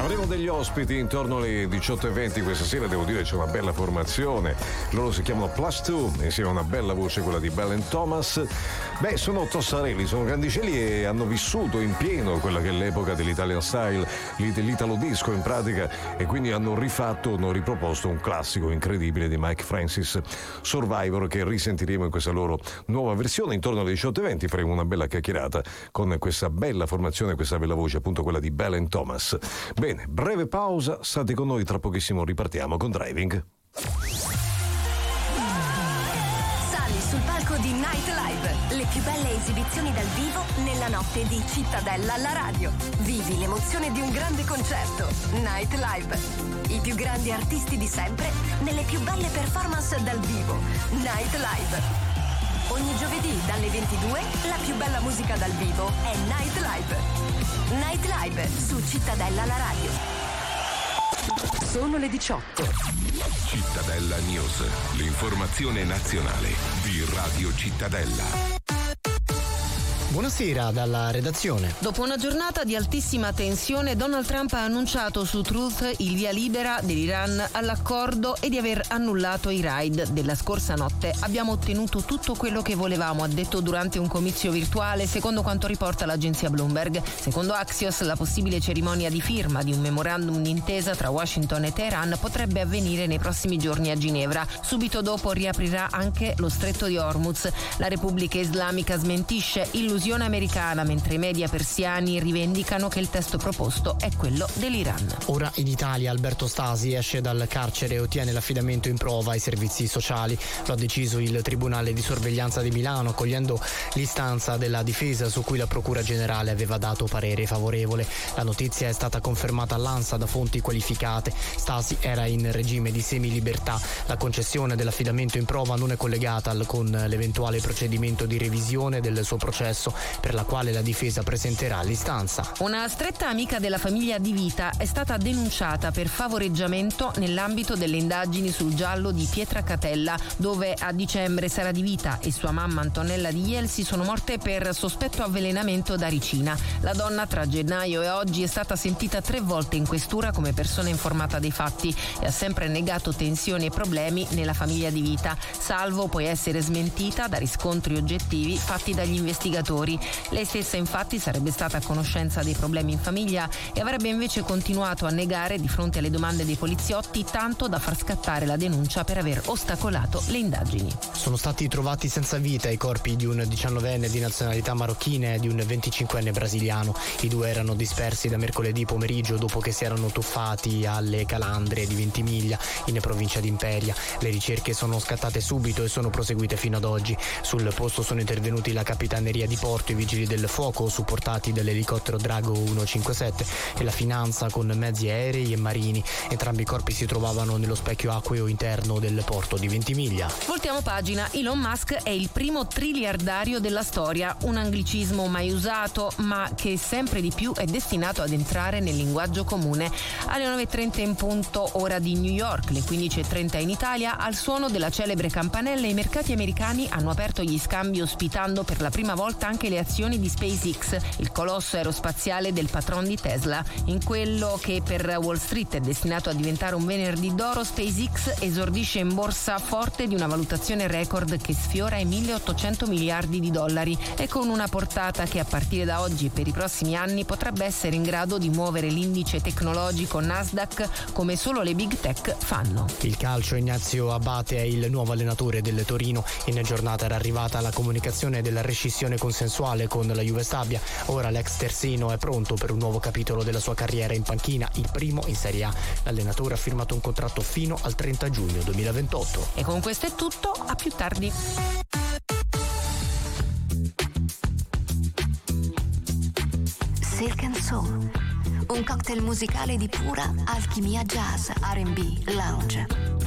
Avremo degli ospiti intorno alle 18:20 questa sera, devo dire c'è una bella formazione. Loro si chiamano Plus Two, insieme a una bella voce, quella di Bell & Thomas. Beh, sono tossarelli, sono grandicelli e hanno vissuto in pieno quella che è l'epoca dell'Italian Style, dell'Italo Disco in pratica, e quindi hanno riproposto un classico incredibile di Mike Francis, Survivor, che risentiremo in questa loro nuova versione. Intorno alle 18:20 faremo una bella chiacchierata con questa bella formazione, questa bella voce, appunto quella di Bell & Thomas. Bene, breve pausa, state con noi, tra pochissimo ripartiamo con Driving. Sali sul palco di Night Live, le più belle esibizioni dal vivo nella notte di Cittadella alla radio. Vivi l'emozione di un grande concerto. Night Live, i più grandi artisti di sempre nelle più belle performance dal vivo. Night Live. Ogni giovedì dalle 22 la più bella musica dal vivo è Night Live. Night Live su Cittadella alla radio. Sono le 18. Cittadella News, l'informazione nazionale di Radio Cittadella. Buonasera dalla redazione. Dopo una giornata di altissima tensione, Donald Trump ha annunciato su Truth il via libera dell'Iran all'accordo e di aver annullato i raid della scorsa notte. Abbiamo ottenuto tutto quello che volevamo, ha detto durante un comizio virtuale, secondo quanto riporta l'agenzia Bloomberg. Secondo Axios, la possibile cerimonia di firma di un memorandum d'intesa tra Washington e Teheran potrebbe avvenire nei prossimi giorni a Ginevra. Subito dopo riaprirà anche lo stretto di Hormuz. La Repubblica Islamica smentisce illusione americana, mentre i media persiani rivendicano che il testo proposto è quello dell'Iran. Ora in Italia Alberto Stasi esce dal carcere e ottiene l'affidamento in prova ai servizi sociali. Lo ha deciso il Tribunale di Sorveglianza di Milano, accogliendo l'istanza della difesa su cui la Procura Generale aveva dato parere favorevole. La notizia è stata confermata all'ANSA da fonti qualificate. Stasi era in regime di semilibertà. La concessione dell'affidamento in prova non è collegata con l'eventuale procedimento di revisione del suo processo, per la quale la difesa presenterà l'istanza. Una stretta amica della famiglia Di Vita è stata denunciata per favoreggiamento nell'ambito delle indagini sul giallo di Pietracatella, dove a dicembre Sara Di Vita e sua mamma Antonella Di Ielsi sono morte per sospetto avvelenamento da ricina. La donna tra gennaio e oggi è stata sentita 3 volte in questura come persona informata dei fatti e ha sempre negato tensioni e problemi nella famiglia Di Vita, salvo poi essere smentita da riscontri oggettivi fatti dagli investigatori. Lei stessa infatti sarebbe stata a conoscenza dei problemi in famiglia e avrebbe invece continuato a negare di fronte alle domande dei poliziotti, tanto da far scattare la denuncia per aver ostacolato le indagini. Sono stati trovati senza vita i corpi di un 19enne di nazionalità marocchina e di un 25enne brasiliano. I due erano dispersi da mercoledì pomeriggio dopo che si erano tuffati alle calandre di Ventimiglia in provincia di Imperia. Le ricerche sono scattate subito e sono proseguite fino ad oggi. Sul posto sono intervenuti la Capitaneria di Porto, i vigili del fuoco supportati dall'elicottero Drago 157 e la finanza con mezzi aerei e marini. Entrambi i corpi si trovavano nello specchio acqueo interno del porto di Ventimiglia. Voltiamo pagina. Elon Musk è il primo triliardario della storia, un anglicismo mai usato ma che sempre di più è destinato ad entrare nel linguaggio comune. Alle 9:30 in punto, ora di New York, le 15:30 in Italia, al suono della celebre campanella i mercati americani hanno aperto gli scambi ospitando per la prima volta anche le azioni di SpaceX, il colosso aerospaziale del patron di Tesla. In quello che per Wall Street è destinato a diventare un venerdì d'oro, SpaceX esordisce in borsa forte di una valutazione record che sfiora i 1.800 miliardi di dollari e con una portata che a partire da oggi e per i prossimi anni potrebbe essere in grado di muovere l'indice tecnologico Nasdaq come solo le big tech fanno. Il calcio, Ignazio Abate è il nuovo allenatore del Torino. In giornata era arrivata la comunicazione della rescissione consensuale con la Juve Stabia. Ora l'ex terzino è pronto per un nuovo capitolo della sua carriera in panchina, il primo in Serie A. L'allenatore ha firmato un contratto fino al 30 giugno 2028. E con questo è tutto, a più tardi. Silk and Soul, un cocktail musicale di pura alchimia jazz, R&B, lounge.